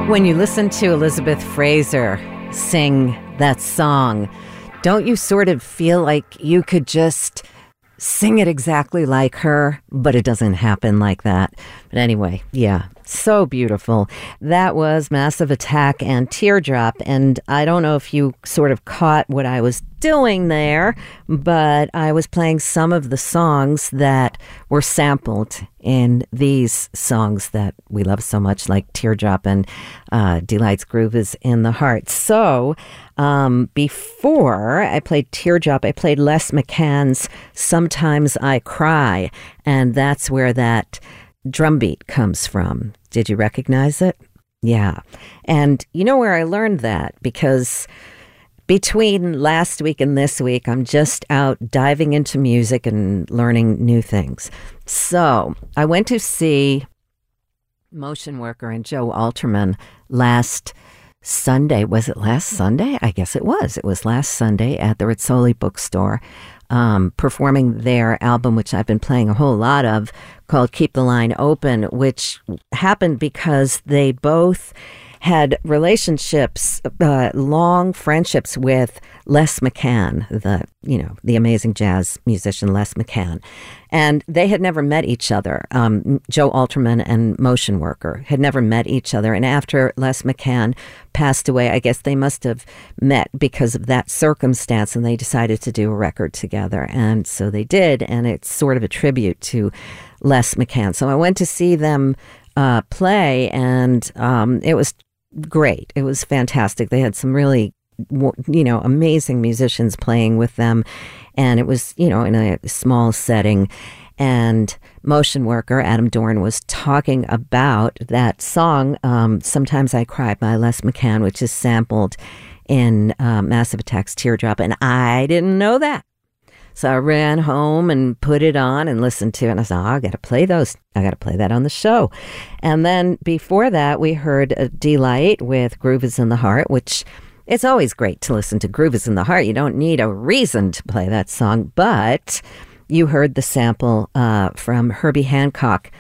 When you listen to Elizabeth Fraser sing that song, don't you sort of feel like you could just sing it exactly like her, but it doesn't happen like that. But anyway, yeah, so beautiful. That was Massive Attack and Teardrop, and I don't know if you sort of caught what I was doing there, but I was playing some of the songs that were sampled in these songs that we love so much, like Teardrop and Delight's Groove is in the Heart. So before I played Teardrop, I played Les McCann's Sometimes I Cry, and that's where that drum beat comes from. Did you recognize it? Yeah. And you know where I learned that? Because between last week and this week, I'm just out diving into music and learning new things. So I went to see Motion Worker and Joe Alterman last Sunday. Was it last Sunday? I guess it was. It was last Sunday at the Rizzoli Bookstore, performing their album, which I've been playing a whole lot of, called Keep the Line Open, which happened because they both had relationships, long friendships with Les McCann, the amazing jazz musician Les McCann. And they had never met each other. Joe Alterman and Motion Worker had never met each other. And after Les McCann passed away, I guess they must have met because of that circumstance, and they decided to do a record together. And so they did, and it's sort of a tribute to Les McCann. So I went to see them play, and it was great. It was fantastic. They had some really, amazing musicians playing with them. And it was, in a small setting. And Motion Worker, Adam Dorn, was talking about that song, Sometimes I Cry by Les McCann, which is sampled in Massive Attack's Teardrop. And I didn't know that. So I ran home and put it on and listened to it. And I said, I got to play those. I got to play that on the show. And then before that, we heard Delight with Groove is in the Heart, which it's always great to listen to Groove is in the Heart. You don't need a reason to play that song. But you heard the sample from Herbie Hancock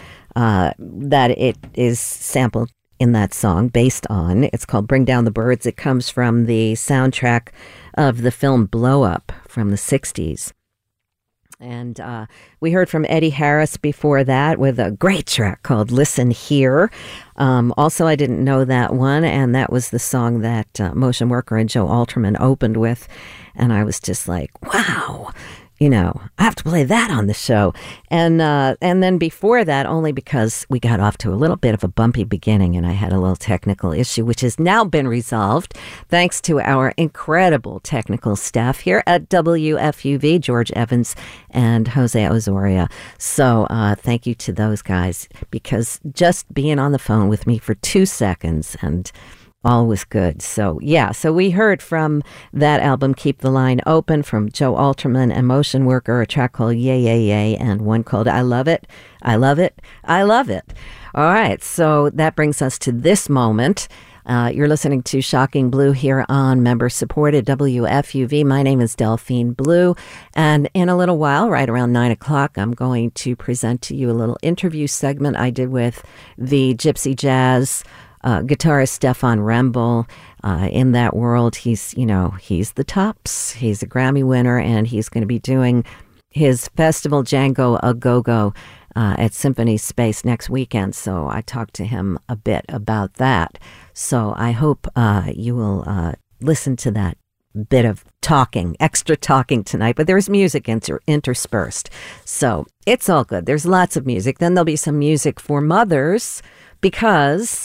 that it is sampled in that song based on. It's called Bring Down the Birds. It comes from the soundtrack of the film Blow Up from the 60s. And we heard from Eddie Harris before that with a great track called Listen Here. Also, I didn't know that one, and that was the song that Motion Worker and Joe Alterman opened with. And I was just like, wow, I have to play that on the show. And then before that, only because we got off to a little bit of a bumpy beginning and I had a little technical issue, which has now been resolved thanks to our incredible technical staff here at WFUV, George Evans and Jose Ozoria. So thank you to those guys, because just being on the phone with me for 2 seconds and all was good. So, yeah. So we heard from that album, Keep the Line Open, from Joe Alterman and Motion Worker, a track called Yay, Yay, Yay, and one called I Love It, I Love It, I Love It. All right. So that brings us to this moment. You're listening to Shocking Blue here on member-supported WFUV. My name is Delphine Blue, and in a little while, right around 9 o'clock, I'm going to present to you a little interview segment I did with the Gypsy Jazz guitarist Stefan Rembel. In that world, he's the tops. He's a Grammy winner, and he's going to be doing his festival Django A Go-Go at Symphony Space next weekend. So I talked to him a bit about that. So I hope you will listen to that bit of talking, extra talking tonight, but there's music interspersed. So it's all good. There's lots of music. Then there'll be some music for mothers because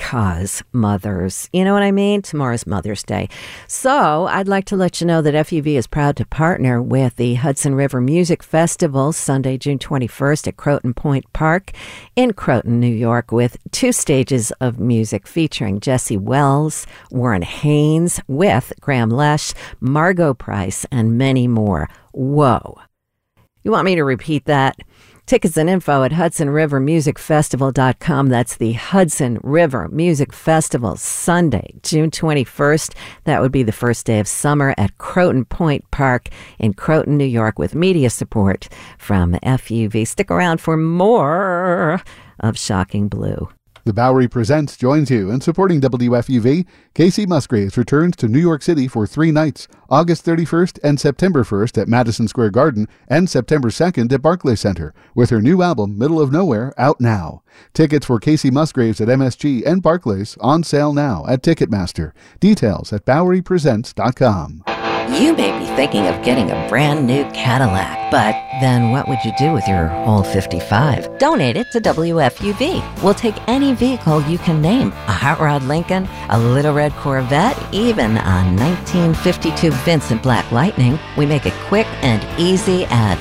mothers, you know what I mean? Tomorrow's Mother's Day. So I'd like to let you know that FUV is proud to partner with the Hudson River Music Festival Sunday, June 21st at Croton Point Park in Croton, New York, with 2 stages of music featuring Jesse Wells, Warren Haynes, with Graham Lesh, Margot Price, and many more. Whoa. You want me to repeat that? Tickets and info at HudsonRiverMusicFestival.com. That's the Hudson River Music Festival, Sunday, June 21st. That would be the first day of summer at Croton Point Park in Croton, New York, with media support from FUV. Stick around for more of Shocking Blue. The Bowery Presents joins you in supporting WFUV. Casey Musgraves returns to New York City for 3 nights, August 31st and September 1st at Madison Square Garden and September 2nd at Barclays Center, with her new album, Middle of Nowhere, out now. Tickets for Casey Musgraves at MSG and Barclays on sale now at Ticketmaster. Details at BoweryPresents.com. You may be thinking of getting a brand new Cadillac, but then what would you do with your old 55? Donate it to WFUV. We'll take any vehicle you can name. A hot rod Lincoln, a little red Corvette, even a 1952 Vincent Black Lightning. We make it quick and easy at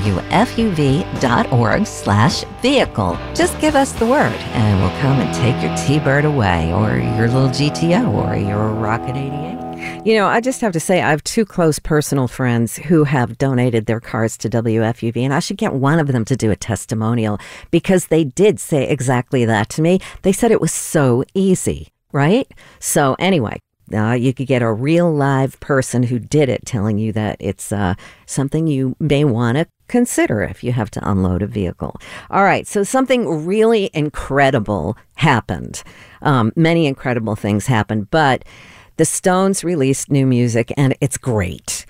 WFUV.org/vehicle. Just give us the word and we'll come and take your T-Bird away, or your little GTO, or your Rocket 88. You know, I just have to say I have 2 close personal friends who have donated their cars to WFUV, and I should get one of them to do a testimonial because they did say exactly that to me. They said it was so easy, right? So anyway, you could get a real live person who did it telling you that it's something you may want to consider if you have to unload a vehicle. All right, so something really incredible happened. Many incredible things happened, but the Stones released new music, and it's great.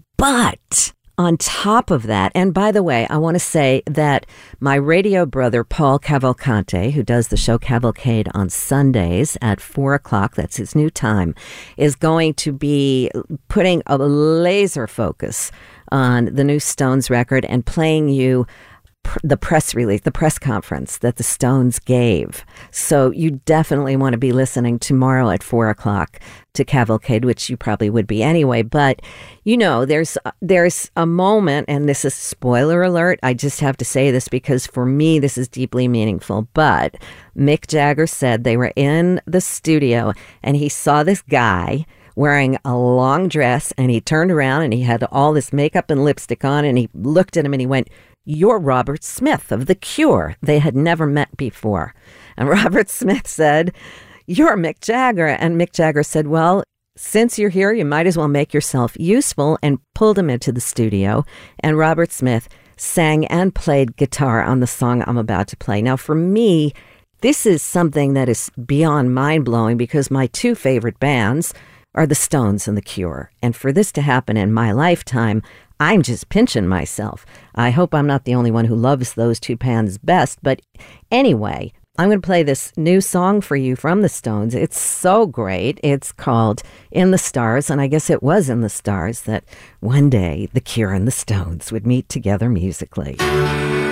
But on top of that, and by the way, I want to say that my radio brother, Paul Cavalcante, who does the show Cavalcade on Sundays at 4 o'clock, that's his new time, is going to be putting a laser focus on the new Stones record and playing you the press release, the press conference that the Stones gave. So you definitely want to be listening tomorrow at 4 o'clock to Cavalcade, which you probably would be anyway. But, you know, there's a moment, and this is spoiler alert. I just have to say this because for me, this is deeply meaningful. But Mick Jagger said they were in the studio and he saw this guy wearing a long dress, and he turned around and he had all this makeup and lipstick on, and he looked at him and he went, "You're Robert Smith of The Cure." They had never met before. And Robert Smith said, "You're Mick Jagger." And Mick Jagger said, "Well, since you're here, you might as well make yourself useful," and pulled him into the studio. And Robert Smith sang and played guitar on the song I'm about to play. Now, for me, this is something that is beyond mind-blowing because my 2 favorite bands are the Stones and The Cure. And for this to happen in my lifetime, I'm just pinching myself. I hope I'm not the only one who loves those 2 bands best. But anyway, I'm going to play this new song for you from the Stones. It's so great. It's called In the Stars. And I guess it was in the stars that one day The Cure and the Stones would meet together musically.